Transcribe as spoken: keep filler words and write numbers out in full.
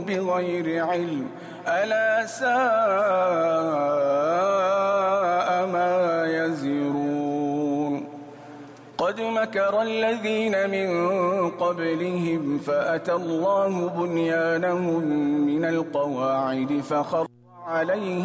بغير علم ألا ساء ما يزرون قد مكر الذين من قبلهم فأتى الله بنيانهم من القواعد فخر عليهم